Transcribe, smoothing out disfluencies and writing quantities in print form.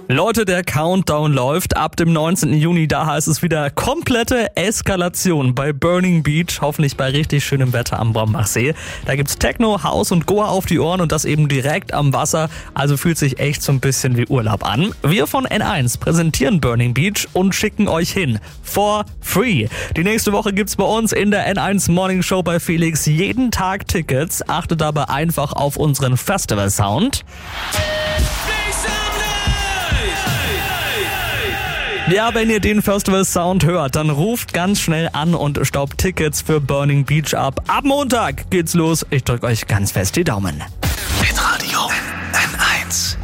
Leute, der Countdown läuft. Ab dem 19. Juni, da heißt es wieder komplette Eskalation bei Burning Beach. Hoffentlich bei richtig schönem Wetter am Brombachsee. Da gibt's Techno, House und Goa auf die Ohren und das eben direkt am Wasser. Also fühlt sich echt so ein bisschen wie Urlaub an. Wir von N1 präsentieren Burning Beach und schicken euch hin. For free. Die nächste Woche gibt's bei uns in der N1 Morning Show bei Felix jeden Tag Tickets. Achtet dabei einfach auf unseren Festival-Sound. Ja, wenn ihr den Festival-Sound hört, dann ruft ganz schnell an und staubt Tickets für Burning Beach ab. Ab Montag geht's los. Ich drücke euch ganz fest die Daumen. Hitradio N1.